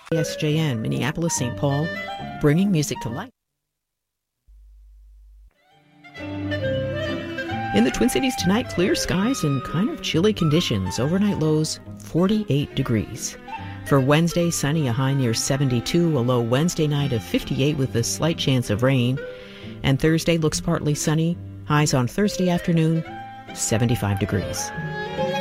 SJN, Minneapolis, St. Paul, bringing music to life. In the Twin Cities tonight, clear skies and kind of chilly conditions. Overnight lows 48 degrees. For Wednesday, sunny, a high near 72, a low Wednesday night of 58 with a slight chance of rain. And Thursday looks partly sunny, highs on Thursday afternoon, 75 degrees.